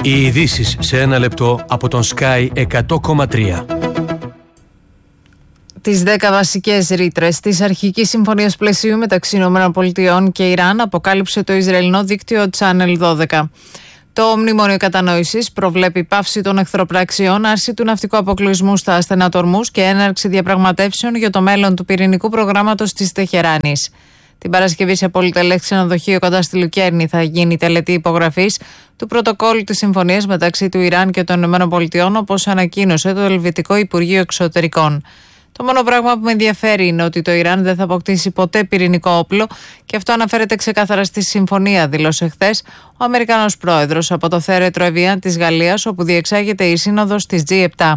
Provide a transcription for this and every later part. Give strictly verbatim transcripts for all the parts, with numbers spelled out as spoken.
Οι ειδήσεις σε ένα λεπτό από τον Sky εκατό κόμμα τρία. Τις δέκα βασικές ρήτρες της αρχικής συμφωνίας πλαισίου μεταξύ ΗΠΑ και Ιράν αποκάλυψε το Ισραηλινό δίκτυο Channel δώδεκα. Το Μνημόνιο Κατανόησης προβλέπει πάυση των εχθροπραξιών, άρση του ναυτικού αποκλεισμού στα ασθενά ορμούς και έναρξη διαπραγματεύσεων για το μέλλον του πυρηνικού προγράμματος της Τεχεράνης. Την Παρασκευή σε πολυτελές ξενοδοχείο κοντά στη Λουκέρνη θα γίνει τελετή υπογραφής του πρωτοκόλλου της συμφωνίας μεταξύ του Ιράν και των ΗΠΑ, όπως ανακοίνωσε το Ελβετικό Υπουργείο Εξωτερικών. Το μόνο πράγμα που με ενδιαφέρει είναι ότι το Ιράν δεν θα αποκτήσει ποτέ πυρηνικό όπλο και αυτό αναφέρεται ξεκάθαρα στη συμφωνία, δήλωσε χθες ο Αμερικανός πρόεδρος από το θέρετρο Εβιάν της Γαλλίας, όπου διεξάγεται η σύνοδος της τζι επτά.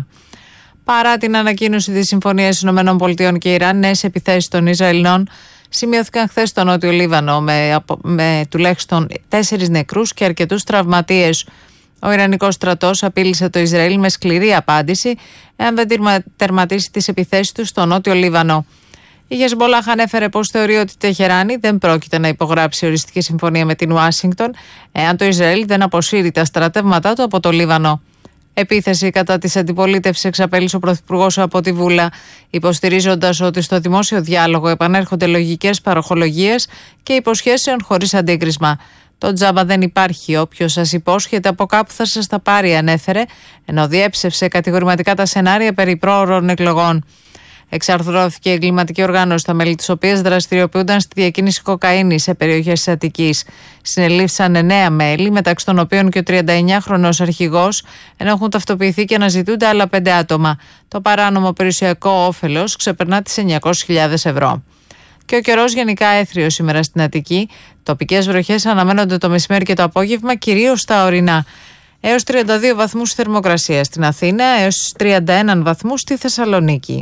Παρά την ανακοίνωση της συμφωνίας ΗΠΑ και Ιράν, νέες επιθέσεις των Ισραηλινών σημειώθηκαν χθες στο Νότιο Λίβανο με, με τουλάχιστον τέσσερις νεκρούς και αρκετούς τραυματίες. Ο Ιρανικός στρατός απείλησε το Ισραήλ με σκληρή απάντηση εάν δεν τερματίσει τις επιθέσεις του στο Νότιο Λίβανο. Η Χεσμπολάχ ανέφερε πως θεωρεί ότι η Τεχεράνη δεν πρόκειται να υπογράψει οριστική συμφωνία με την Ουάσιγκτον εάν το Ισραήλ δεν αποσύρει τα στρατεύματά του από το Λίβανο. Επίθεση κατά της αντιπολίτευσης εξαπέλυσε ο Πρωθυπουργός από τη Βούλα, υποστηρίζοντας ότι στο δημόσιο διάλογο επανέρχονται λογικές παροχολογίες και υποσχέσεων χωρίς αντίκρισμα. Το τζάμπα δεν υπάρχει. Όποιος σας υπόσχεται από κάπου θα σας τα πάρει, ανέφερε, ενώ διέψευσε κατηγορηματικά τα σενάρια περί πρόωρων εκλογών. Εξαρθρώθηκε η εγκληματική οργάνωση, τα μέλη της οποίας δραστηριοποιούνταν στη διακίνηση κοκαίνης σε περιοχές της Αττικής. Συνελήφθησαν εννέα μέλη, μεταξύ των οποίων και ο τριανταεννιάχρονος αρχηγός, ενώ έχουν ταυτοποιηθεί και αναζητούνται άλλα πέντε άτομα. Το παράνομο περιουσιακό όφελος ξεπερνά τις εννιακόσιες χιλιάδες ευρώ. Και ο καιρός γενικά έθριος σήμερα στην Αττική. Τοπικές βροχές αναμένονται το μεσημέρι και το απόγευμα, κυρίως στα ορεινά. Έως τριάντα δύο βαθμούς θερμοκρασία στην Αθήνα, έως τριάντα ένα βαθμούς στη Θεσσαλονίκη.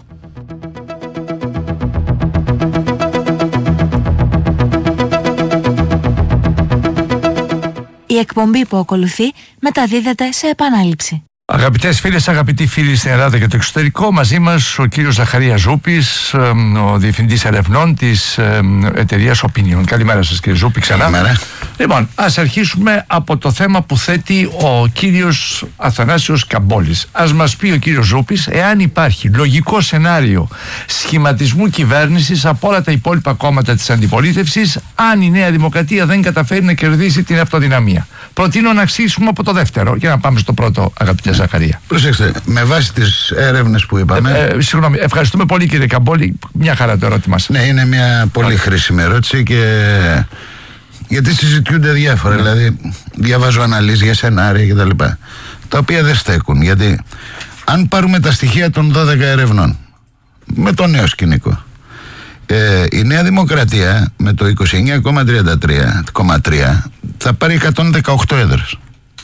Η εκπομπή που ακολουθεί μεταδίδεται σε επανάληψη. Αγαπητές φίλες, αγαπητοί φίλοι στην Ελλάδα και το εξωτερικό, μαζί μας ο κύριος Ζαχαρίας Ζούπης, ο Διευθυντής Ερευνών της εταιρείας Opinion. Καλημέρα σας, κύριε Ζούπη, ξανά. Καλημέρα. Λοιπόν, ας αρχίσουμε από το θέμα που θέτει ο κύριος Αθανάσιος Καμπόλης. Ας μας πει ο κύριος Ζούπης εάν υπάρχει λογικό σενάριο σχηματισμού κυβέρνησης από όλα τα υπόλοιπα κόμματα της αντιπολίτευσης, αν η Νέα Δημοκρατία δεν καταφέρει να κερδίσει την αυτοδυναμία. Προτείνω να αξίσουμε από το δεύτερο για να πάμε στο πρώτο, αγαπητέ Ζαχαρία. Προσέξτε, με βάση τις έρευνες που είπαμε. Ε, ε, συγγνώμη, ευχαριστούμε πολύ, κύριε Καμπόλη. Μια χαρά το ερώτημά σας. Ναι, είναι μια πολύ χρήσιμη ερώτηση και. Γιατί συζητιούνται διάφορα. Δηλαδή, διαβάζω αναλύσεις για σενάρια κτλ. Τα, τα οποία δεν στέκουν. Γιατί αν πάρουμε τα στοιχεία των δώδεκα ερευνών με το νέο σκηνικό, ε, η Νέα Δημοκρατία με το είκοσι εννέα κόμμα τριάντα τρία θα πάρει εκατόν δεκαοκτώ έδρες.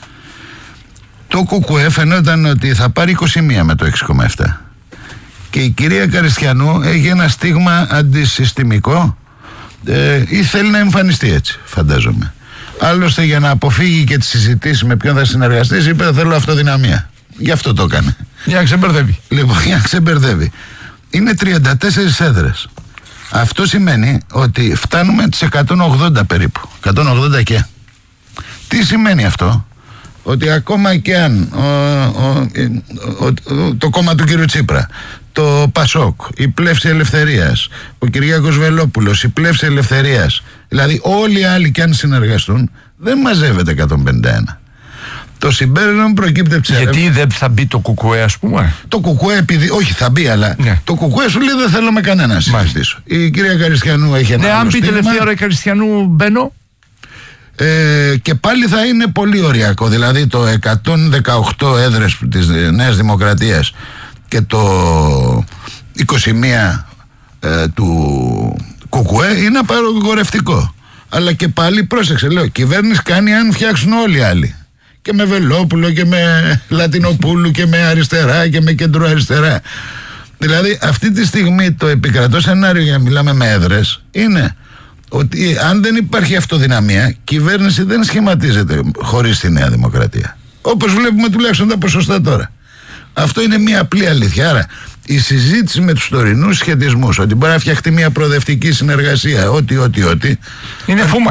Το ΚΚΕ φαινόταν ότι θα πάρει είκοσι μία με το έξι κόμμα επτά. Και η κυρία Καριστιανού έχει ένα στίγμα αντισυστημικό, ε, ή θέλει να εμφανιστεί έτσι, φαντάζομαι. Άλλωστε, για να αποφύγει και τις συζητήσεις με ποιον θα συνεργαστεί, είπε θέλω αυτοδυναμία. Γι' αυτό το έκανε. Για να ξεμπερδεύει. Λοιπόν, για να ξεμπερδεύει. Είναι τριάντα τέσσερις έδρες. Αυτό σημαίνει ότι φτάνουμε τις εκατόν ογδόντα περίπου. εκατόν ογδόντα και. Τι σημαίνει αυτό? Ότι ακόμα και αν ο, ο, ο, ο, το κόμμα του κύριου Τσίπρα, το Πασόκ, η Πλεύση Ελευθερίας, ο Κυριάκος Βελόπουλος, η Πλεύση Ελευθερίας, δηλαδή όλοι οι άλλοι και αν συνεργαστούν, δεν μαζεύεται εκατόν πενήντα ένα. Το συμπέρασμα προκύπτει από τις Γιατί έρευνες. δεν θα μπει το ΚΚΕ, ας πούμε. Το ΚΚΕ, επειδή. Όχι, θα μπει, αλλά. Ναι. Το ΚΚΕ σου λέει δεν θέλω με κανένα να συζητήσω. Η κυρία Καριστιανού έχει ένα. Ναι, άλλο αν πει στίγμα. τελευταία ώρα η Καριστιανού μπαίνω. Ε, και πάλι θα είναι πολύ ωριακό. Δηλαδή το εκατόν δεκαοκτώ έδρες της Νέας Δημοκρατίας και το είκοσι μία ε, του ΚΚΕ είναι απαγορευτικό. Αλλά και πάλι πρόσεξε, λέω, κυβέρνηση κάνει αν φτιάξουν όλοι οι άλλοι. Και με Βελόπουλο και με Λατινοπούλου και με αριστερά και με κεντροαριστερά. Δηλαδή αυτή τη στιγμή το επικρατό σενάριο, για να μιλάμε με έδρες, είναι ότι αν δεν υπάρχει αυτοδυναμία, κυβέρνηση δεν σχηματίζεται χωρίς τη Νέα Δημοκρατία. Όπως βλέπουμε τουλάχιστον τα ποσοστά τώρα. Αυτό είναι μια απλή αλήθεια. Άρα η συζήτηση με τους τωρινούς σχετισμούς, ότι μπορεί να φτιαχτεί μια προοδευτική συνεργασία, ό,τι, ό,τι, ό,τι. Είναι φούμαρα.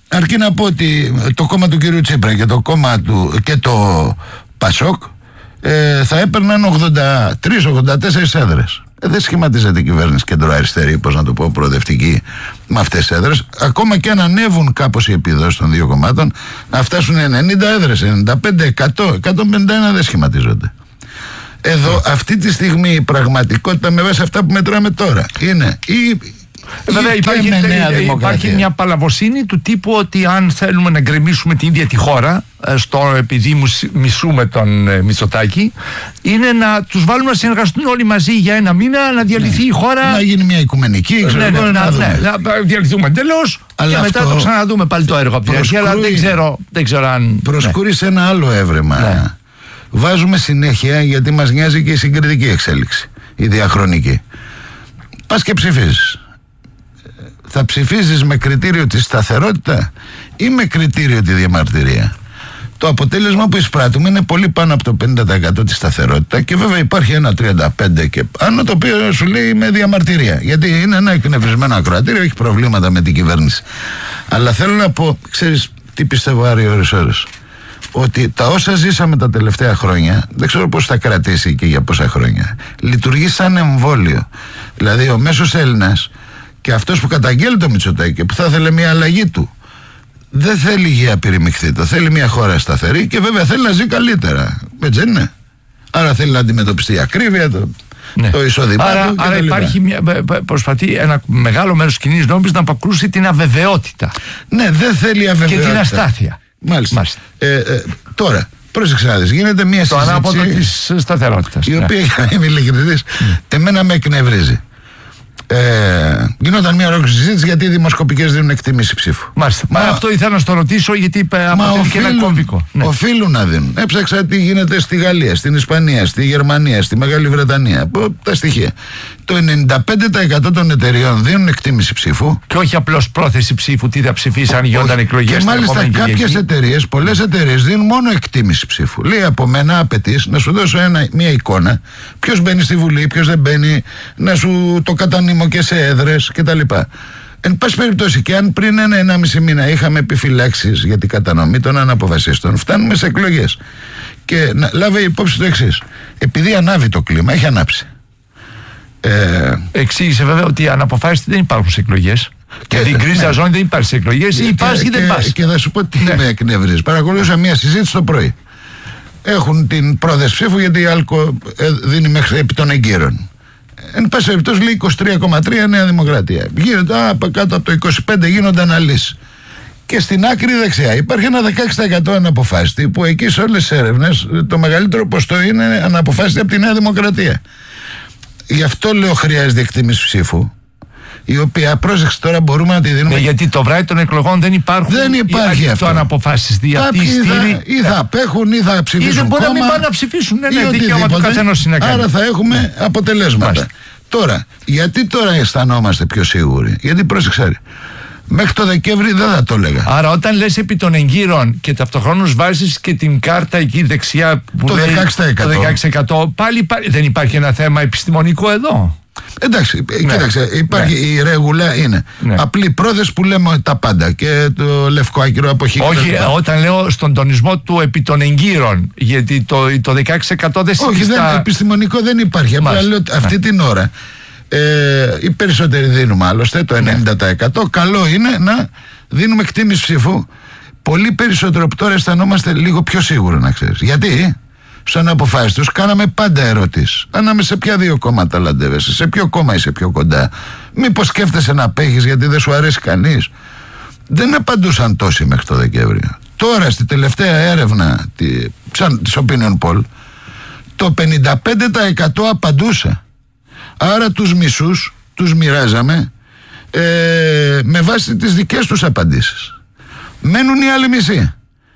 Αρκεί να πω ότι το κόμμα του κυρίου Τσίπρα και το κόμμα του και το Πασόκ ε, θα έπαιρναν ογδόντα τρεις ογδόντα τέσσερις έδρες. Ε, δεν σχηματίζεται η κυβέρνηση κεντροαριστερή, πώς να το πω, προοδευτική, με αυτές τις έδρες. Ακόμα και αν ανέβουν κάπως οι επιδόσεις των δύο κομμάτων, να φτάσουν ενενήντα έδρες, ενενήντα πέντε, εκατό, εκατόν πενήντα ένα δεν σχηματίζονται. Εδώ αυτή τη στιγμή η πραγματικότητα με βάση αυτά που μετράμε τώρα είναι η, Βέβαια υπάρχει, υπάρχει μια παλαβοσύνη του τύπου ότι αν θέλουμε να γκρεμίσουμε την ίδια τη χώρα, στο επειδή μισούμε τον ε, Μητσοτάκη, είναι να τους βάλουμε να συνεργαστούν όλοι μαζί για ένα μήνα, να διαλυθεί ναι. η χώρα. Να γίνει μια οικουμενική, ξέρω, ναι, ναι, να, να, δούμε. Ναι, να διαλυθούμε εντελώς και αυτό μετά το ξαναδούμε πάλι το έργο από την αρχή, αλλά δεν ξέρω, δεν ξέρω αν... Προσκουρεί ναι. σε ένα άλλο έβρεμα. Ναι. Βάζουμε συνέχεια, γιατί μας νοιάζει και η συγκριτική εξέλιξη, η διαχρονική. Πας και ψηφίζεις. Θα ψηφίζεις με κριτήριο τη σταθερότητα ή με κριτήριο τη διαμαρτυρία? Το αποτέλεσμα που εισπράττουμε είναι πολύ πάνω από το πενήντα τοις εκατό τη σταθερότητα και βέβαια υπάρχει ένα τριάντα πέντε τοις εκατό και πάνω, το οποίο σου λέει με διαμαρτυρία, γιατί είναι ένα εκνευρισμένο ακροατήριο, έχει προβλήματα με την κυβέρνηση. Αλλά θέλω να πω, ξέρεις τι πιστεύω Άρη ώρες ώρες, ότι τα όσα ζήσαμε τα τελευταία χρόνια, δεν ξέρω πώς θα κρατήσει και για πόσα χρόνια, λειτουργεί σαν εμβόλιο. Δηλαδή ο μέσος Έλληνας και αυτός που καταγγέλει το Μητσοτάκη και που θα ήθελε μια αλλαγή του, δεν θέλει υγεία πυρημιχθήτο, θέλει μια χώρα σταθερή και βέβαια θέλει να ζει καλύτερα. Έτσι δεν είναι? Άρα θέλει να αντιμετωπιστεί η ακρίβεια, το, ναι. το εισόδημά άρα, του και άρα υπάρχει μια, προσπαθεί ένα μεγάλο μέρος της κοινής νόμης να απακρούσει την αβεβαιότητα. Ναι, δεν θέλει αβεβαιότητα. Και την αστάθεια. Μάλιστα. Μάλιστα. Ε, ε, τώρα, πρόσεξε να δεις, γίνεται μια το συζήτηση ανάποδο της σταθερότητας. η ναι. οποία, για να είμαι ειλικρινής, mm. εμένα με εκνευρίζει. Ε, γινόταν μια ολόκληρη συζήτηση γιατί οι δημοσκοπικές δίνουν εκτίμηση ψήφου. Μάλιστα. Μα, Μα αυτό ήθελα να στο ρωτήσω, γιατί αποτελεί και ένα κομβικό. Ναι. Οφείλουν να δίνουν. Έψαξα τι γίνεται στη Γαλλία, στην Ισπανία, στη Γερμανία, στη Μεγάλη Βρετανία. Τα στοιχεία. Το ενενήντα πέντε τοις εκατό των εταιριών δίνουν εκτίμηση ψήφου. Και όχι απλώς πρόθεση ψήφου, τι θα ψηφίσει αν γινόταν εκλογές. Και μάλιστα κάποιες εταιρείες, πολλές εταιρείες δίνουν μόνο εκτίμηση ψήφου. Λέει από μένα απαιτείς να σου δώσω ένα, μια εικόνα. Ποιος μπαίνει στη Βουλή, ποιος δεν μπαίνει, να σου το κατανείμω και σε έδρες κτλ. Εν πάση περιπτώσει, και αν πριν ένα ενάμιση μήνα είχαμε επιφυλάξεις για την κατανομή των αναποφασίστων, φτάνουμε σε εκλογές. Και να λάβει υπόψη το εξής. Επειδή ανάβει το κλίμα, έχει ανάψει. Ε, Εξήγησε βέβαια ότι αναποφάσιστα δεν υπάρχουν σε εκλογές. Και την γκρίζα ναι. ζώνη δεν υπάρχει σε εκλογές, ή υπάρχει και, και δεν πας. Και θα σου πω τι ναι. με εκνευρίζει. Παρακολούθησα μια συζήτηση το πρωί. Έχουν την πρόθεση ψήφου γιατί η ΑΛΚΟ δίνει μέχρι επί των εγκύρων. Εν πάση περιπτώσει λέει είκοσι τρία κόμμα τρία Νέα Δημοκρατία. Γίνεται α, κάτω από το είκοσι πέντε γίνονται αναλύσεις. Και στην άκρη δεξιά υπάρχει ένα δεκαέξι τοις εκατό αναποφάσιστη, που εκεί σε όλες τις έρευνες το μεγαλύτερο ποστό είναι αναποφάσιστη από τη Νέα Δημοκρατία. Γι' αυτό λέω χρειάζεται εκτίμηση ψήφου, η οποία, πρόσεξε τώρα, μπορούμε να τη δίνουμε. Ναι, γιατί το βράδυ των εκλογών δεν υπάρχουν. Δεν υπάρχει ή, αυτό. Το αναποφάσιστη. Κάποιοι θα, ή θα απέχουν ή θα ψηφίσουν. Ή δεν μπορεί κόμμα, να μην πάνε να ψηφίσουν. Ναι, ναι, δικαίωμα του καθενός είναι να κάνει. Άρα θα έχουμε ναι. αποτελέσματα. Μάλιστα. Τώρα, γιατί τώρα αισθανόμαστε πιο σίγουροι? Γιατί πρόσεξε, μέχρι το Δεκέμβρη δεν θα το έλεγα. Άρα, όταν λες επί των εγκύρων και ταυτοχρόνως βάζεις και την κάρτα εκεί δεξιά που το λέει δεκαέξι τοις εκατό. Το δεκαέξι τοις εκατό, πάλι δεν υπάρχει ένα θέμα επιστημονικό εδώ? Εντάξει, ναι. κοίταξε, υπάρχει ναι. η ρεγουλά είναι ναι. απλή πρόθεση που λέμε τα πάντα και το λευκό άκυρο αποχή. Όχι, όταν λέω στον τονισμό του επί των εγκύρων, γιατί το, το δεκαέξι τοις εκατό δεν Όχι, δεν, επιστημονικό δεν υπάρχει. Απλά λέω ότι αυτή ναι. την ώρα ε, οι περισσότεροι δίνουμε άλλωστε το ενενήντα τοις εκατό. Ναι. Καλό είναι να δίνουμε εκτίμηση ψήφου πολύ περισσότερο που τώρα αισθανόμαστε λίγο πιο σίγουρο, να ξέρεις. Γιατί στους αναποφάσιστους κάναμε πάντα ερωτήσεις. Ανάμεσα σε ποια δύο κόμματα λαντεύεσαι, σε ποιο κόμμα είσαι πιο κοντά, μήπως σκέφτεσαι να απέχεις γιατί δεν σου αρέσει κανείς. Δεν απαντούσαν τόσοι μέχρι το Δεκέμβριο. Τώρα στη τελευταία έρευνα της Opinion Poll το πενήντα πέντε τοις εκατό απαντούσε. Άρα τους μισούς τους μοιράζαμε ε, με βάση τις δικές τους απαντήσεις. Μένουν οι άλλοι μισοί.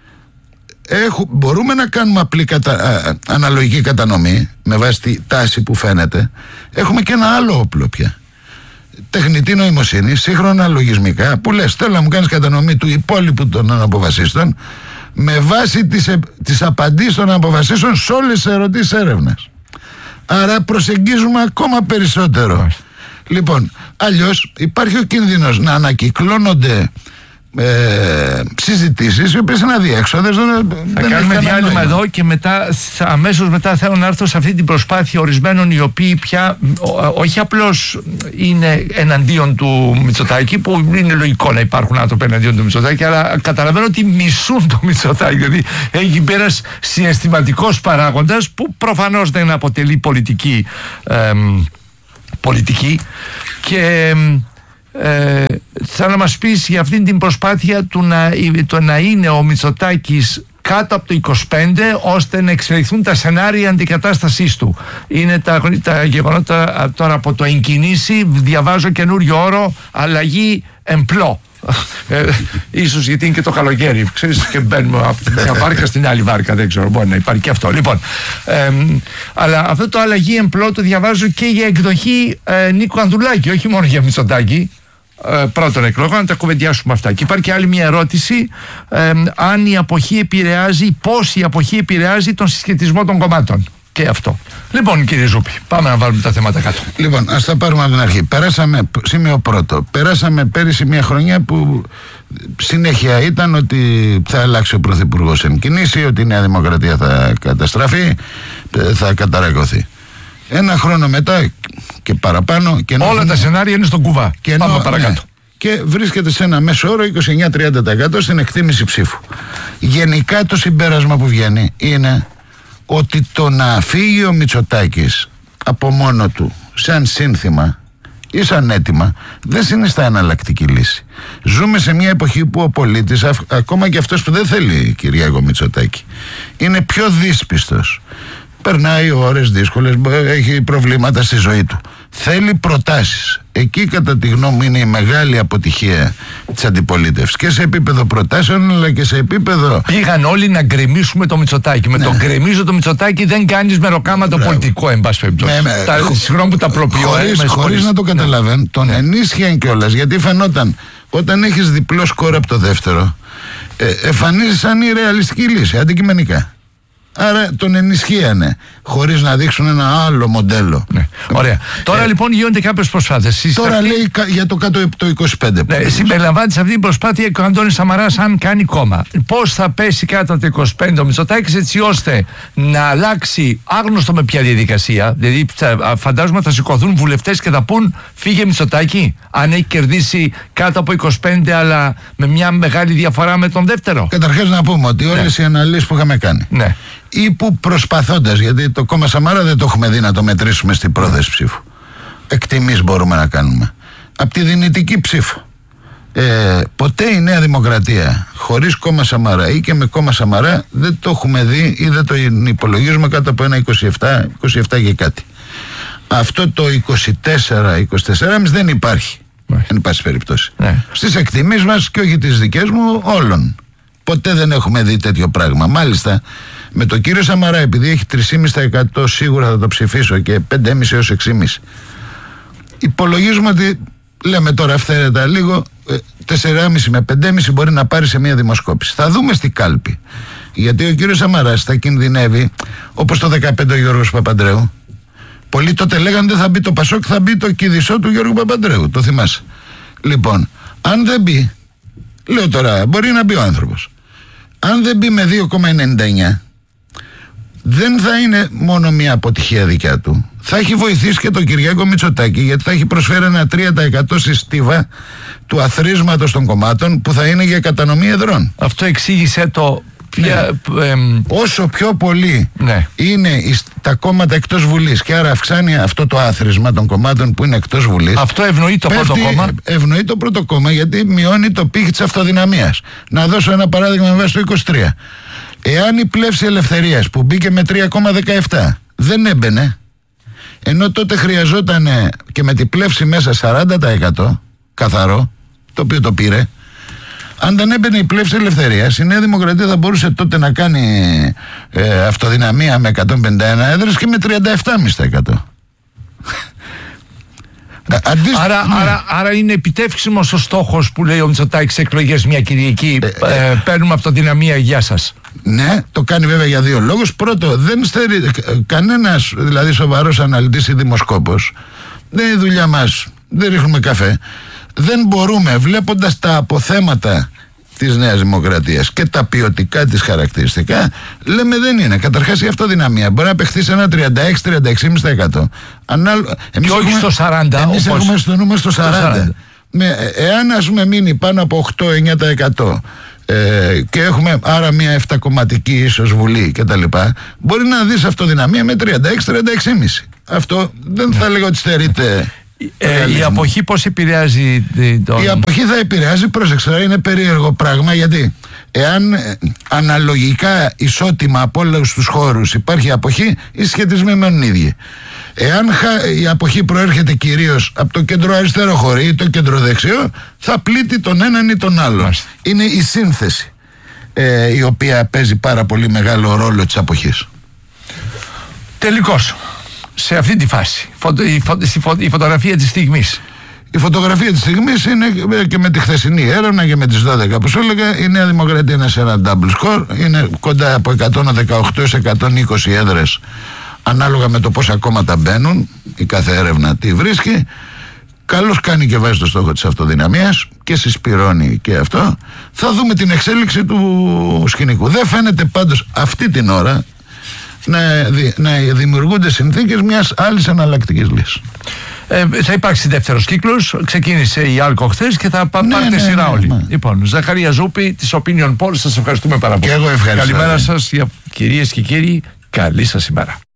Έχω, μπορούμε να κάνουμε απλή κατα, α, αναλογική κατανομή με βάση τη τάση που φαίνεται. Έχουμε και ένα άλλο όπλο πια. Τεχνητή νοημοσύνη, σύγχρονα λογισμικά, που λες θέλω να μου κάνεις κατανομή του υπόλοιπου των αναποφασίστων με βάση τις, τις απαντήσεις των αναποφασίστων σε όλες τις ερωτήσεις έρευνας. Άρα προσεγγίζουμε ακόμα περισσότερο. Λοιπόν, αλλιώς υπάρχει ο κίνδυνος να ανακυκλώνονται ε, συζητήσεις οι οποίες είναι αδιέξοδες. Θα κάνουμε διάλειμμα εδώ και μετά, αμέσως μετά θέλω να έρθω σε αυτή την προσπάθεια ορισμένων οι οποίοι πια όχι απλώς είναι εναντίον του Μητσοτάκη, που είναι λογικό να υπάρχουν άνθρωποι εναντίον του Μητσοτάκη, αλλά καταλαβαίνω ότι μισούν το Μητσοτάκη. Δηλαδή έχει μπει ένας συναισθηματικός παράγοντας που προφανώς δεν αποτελεί πολιτική, ε, πολιτική και Ε, θα να μας πεις για αυτήν την προσπάθεια του να, το να είναι ο Μητσοτάκης κάτω από το είκοσι πέντε ώστε να εξελιχθούν τα σενάρια αντικατάστασής του. Είναι τα, τα γεγονότα τώρα από το εγκινήσει, διαβάζω καινούριο όρο, αλλαγή εμπλό. Ε, ίσως γιατί είναι και το καλοκαίρι, ξέρεις, και μπαίνουμε από τη μια βάρκα στην άλλη βάρκα, δεν ξέρω, μπορεί να υπάρχει και αυτό. Λοιπόν, ε, αλλά αυτό το αλλαγή εμπλό το διαβάζω και για εκδοχή ε, Νίκου Ανδρουλάκη, όχι μόνο για Μητσοτάκη. Ε, πρώτον εκλογών, να τα κουβεντιάσουμε αυτά. Και υπάρχει και άλλη μια ερώτηση, ε, αν η αποχή επηρεάζει, πώς η αποχή επηρεάζει τον συσχετισμό των κομμάτων. Και αυτό. Λοιπόν, κύριε Ζούπη, πάμε να βάλουμε τα θέματα κάτω. Λοιπόν, ας τα πάρουμε από την αρχή. Περάσαμε, σημείο πρώτο, περάσαμε πέρυσι μια χρονιά που συνέχεια ήταν ότι θα αλλάξει ο Πρωθυπουργός εν κινήσει, ότι η Νέα Δημοκρατία θα καταστραφεί, θα καταρακωθεί. Ένα χρόνο μετά και παραπάνω. Και όλα ενώ, τα σενάρια είναι στον κουβά. Και ενώ, πάμε παρακάτω. Ναι, και βρίσκεται σε ένα μέσο όρο είκοσι εννέα με τριάντα τοις εκατό στην εκτίμηση ψήφου. Γενικά το συμπέρασμα που βγαίνει είναι ότι το να φύγει ο Μητσοτάκης από μόνο του σαν σύνθημα ή σαν αίτημα δεν συνιστά εναλλακτική λύση. Ζούμε σε μια εποχή που ο πολίτης, ακόμα και αυτός που δεν θέλει Κυριάκο Μητσοτάκη, είναι πιο δύσπιστος. Περνάει ώρες δύσκολες, έχει προβλήματα στη ζωή του. Θέλει προτάσεις. Εκεί κατά τη γνώμη μου είναι η μεγάλη αποτυχία της αντιπολίτευσης. Και σε επίπεδο προτάσεων αλλά και σε επίπεδο... Πήγαν όλοι να γκρεμίσουμε το Μητσοτάκη. Με ναι. το γκρεμίζω το Μητσοτάκη δεν κάνεις μεροκάμα το πολιτικό, εν πάση περιπτώσει. Συγγνώμη που τα προποιώ. Χωρίς, ε, χωρίς να το καταλαβαίνουν, ναι. τον ναι. ενίσχυαν κιόλας. Γιατί φαινόταν όταν έχεις διπλό σκορ από το δεύτερο, ε, εμφανίζεις σαν η ρεαλιστική λύση, αντικειμενικά. Άρα τον ενισχύανε χωρίς να δείξουν ένα άλλο μοντέλο. Ναι. Ωραία. Τώρα ε, λοιπόν γίνονται κάποιες προσπάθειες. Τώρα αυτή... λέει για το κάτω το είκοσι πέντε. Ναι, συμπεριλαμβάνεται σε αυτή την προσπάθεια και ο Αντώνης Σαμαράς αν κάνει κόμμα. Πώς θα πέσει κάτω το είκοσι πέντε ο Μητσοτάκης έτσι ώστε να αλλάξει άγνωστο με ποια διαδικασία. Δηλαδή θα, φαντάζομαι θα σηκωθούν βουλευτές και θα πούν φύγε Μητσοτάκη αν έχει κερδίσει κάτω από είκοσι πέντε αλλά με μια μεγάλη διαφορά με τον δεύτερο. Καταρχάς να πούμε ότι όλες ναι. οι αναλύσεις που είχαμε κάνει ναι. ή που προσπαθώντας, γιατί το κόμμα Σαμαρά δεν το έχουμε δει να το μετρήσουμε στην πρόθεση ψήφου, εκτιμήσεις μπορούμε να κάνουμε από τη δυνητική ψήφο, ε, ποτέ η Νέα Δημοκρατία χωρίς κόμμα Σαμαρά ή και με κόμμα Σαμαρά δεν το έχουμε δει ή δεν το υπολογίζουμε κάτω από ένα είκοσι επτά, είκοσι επτά και κάτι. Αυτό το είκοσι τέσσερα είκοσι τέσσερα δεν υπάρχει ναι. εν πάση περιπτώσει ναι. στις εκτιμήσεις μας και όχι τις δικές μου όλων. Ποτέ δεν έχουμε δει τέτοιο πράγμα. Μάλιστα με τον κύριο Σαμαρά, επειδή έχει τρία κόμμα πέντε τοις εκατό σίγουρα θα το ψηφίσω και πέντε κόμμα πέντε έως έξι κόμμα πέντε, υπολογίζουμε ότι, λέμε τώρα αυθαίρετα λίγο, τέσσερα κόμμα πέντε με πέντε κόμμα πέντε μπορεί να πάρει σε μια δημοσκόπηση. Θα δούμε στην κάλπη. Γιατί ο κύριος Σαμαράς θα κινδυνεύει, όπως το δεκαπέντε ο Γιώργος Παπαντρέου. Πολλοί τότε λέγανε δεν θα μπει το Πασόκ, θα μπει το Κηδισό του Γιώργου Παπαντρέου. Το θυμάσαι. Λοιπόν, αν δεν μπει, λέω τώρα, μπορεί να μπει ο άνθρωπος. Αν δεν μπει με δύο κόμμα ενενήντα εννέα, δεν θα είναι μόνο μια αποτυχία δικιά του. Θα έχει βοηθήσει και τον Κυριάκο Μητσοτάκη, γιατί θα έχει προσφέρει ένα τρία τοις εκατό στη στίβα του αθροίσματος των κομμάτων που θα είναι για κατανομή εδρών. Αυτό εξήγησε το... Ναι. Ε, όσο πιο πολύ ναι. είναι τα κόμματα εκτός Βουλής και άρα αυξάνει αυτό το άθροισμα των κομμάτων που είναι εκτός Βουλής, αυτό ευνοεί το πέφτει, πρώτο κόμμα. Ευνοεί το πρώτο κόμμα γιατί μειώνει το πύχη της αυτοδυναμίας. Να δώσω ένα παράδειγμα με βάση το είκοσι τρία. Εάν η πλεύση ελευθερίας που μπήκε με τρία κόμμα δεκαεπτά δεν έμπαινε, ενώ τότε χρειαζόταν και με την πλεύση μέσα σαράντα τοις εκατό καθαρό, το οποίο το πήρε, αν δεν έμπαινε η πλεύση ελευθερίας, η Νέα Δημοκρατία θα μπορούσε τότε να κάνει ε, αυτοδυναμία με εκατόν πενήντα ένα έδρες και με τριάντα επτά κόμμα πέντε τοις εκατό. Αντίστοι... Άρα, ναι. άρα, άρα είναι επιτεύξιμος ο στόχος που λέει ο Μητσοτάκης εκλογές μια Κυριακή. Ε, ε, ε, παίρνουμε αυτοδυναμία, γεια σας. Ναι, το κάνει βέβαια για δύο λόγους. Πρώτο, δεν στερεί κανένας δηλαδή σοβαρός αναλυτής ή δημοσκόπος. Δεν είναι η δουλειά μας, δεν ρίχνουμε καφέ. Δεν μπορούμε, βλέποντας τα αποθέματα της Νέας Δημοκρατίας και τα ποιοτικά της χαρακτηριστικά, λέμε δεν είναι. Καταρχάς η αυτοδυναμία μπορεί να παιχθεί σε ένα τριάντα έξι με τριάντα έξι κόμμα πέντε τοις εκατό. Ανάλο... Εμείς και όχι έχουμε... στο σαράντα. Εμείς όπως... έχουμε στο νούμερο στο σαράντα. σαράντα. Με, εάν ας πούμε μείνει πάνω από οκτώ με εννιά τοις εκατό ε, και έχουμε άρα μια εφτακομματική ίσως βουλή και τα λοιπά, μπορεί να δεις αυτοδυναμία με τριάντα έξι με τριάντα έξι κόμμα πέντε. Αυτό δεν θα λέγω ότι στερείται. Ε, η αποχή πώς επηρεάζει τον... Η αποχή θα επηρεάζει, πρόσεξε, είναι περίεργο πράγμα, γιατί εάν ε, αναλογικά ισότιμα από όλους τους χώρους υπάρχει αποχή, οι σχετισμοί μένουν ίδιοι. Εάν η αποχή προέρχεται κυρίως από το κέντρο αριστερό χωρί ή το κέντρο δεξιό, θα πλήττει τον έναν ή τον άλλον. Μάλιστα. Είναι η σύνθεση ε, η οποία παίζει πάρα πολύ μεγάλο ρόλο της αποχής. Τελικώς, σε αυτή τη φάση, φωτο, η, φω, η, φω, η φωτογραφία της στιγμής. Η φωτογραφία της στιγμής είναι και με τη χθεσινή έρευνα και με τις δώδεκα που σου έλεγα, η Νέα Δημοκρατία είναι σε ένα double score, είναι κοντά από εκατόν δεκαοκτώ σε εκατόν είκοσι έδρες ανάλογα με το πόσα κόμματα μπαίνουν, η κάθε έρευνα τι βρίσκει. Καλώς κάνει και βάζει το στόχο της αυτοδυναμίας και συσπυρώνει και αυτό. Θα δούμε την εξέλιξη του σκηνικού. Δεν φαίνεται πάντως αυτή την ώρα να, δη, να δημιουργούνται συνθήκες μιας άλλης εναλλακτικής λύσης. Ε, θα υπάρξει δεύτερος κύκλος. Ξεκίνησε η Άλκο χθες και θα ναι, πάρετε ναι, σειρά ναι, όλοι. Ναι. Λοιπόν, Ζαχαρία Ζούπη της Opinion Poll, σας ευχαριστούμε πάρα πολύ. Και εγώ ευχαριστώ. Καλημέρα σας, κυρίες και κύριοι. Καλή σας ημέρα.